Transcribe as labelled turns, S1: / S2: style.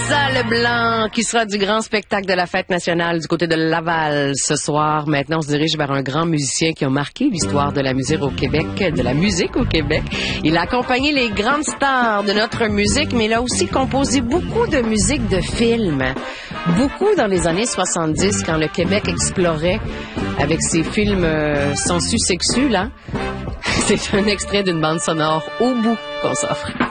S1: Salle Blanc, qui sera du grand spectacle de la fête nationale du côté de Laval ce soir. Maintenant, on se dirige vers un grand musicien qui a marqué l'histoire de la musique au Québec, Il a accompagné les grandes stars de notre musique, mais il a aussi composé beaucoup de musique de films. Beaucoup dans les années 70, quand le Québec explorait avec ses films sensu sexu, là. C'est un extrait d'une bande sonore au bout qu'on s'offre.